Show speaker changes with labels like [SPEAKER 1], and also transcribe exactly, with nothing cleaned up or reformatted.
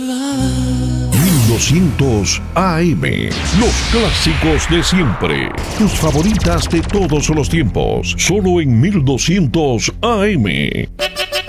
[SPEAKER 1] mil doscientos A M. Los clásicos de siempre. Tus favoritas de todos los tiempos. Solo en mil doscientos A M.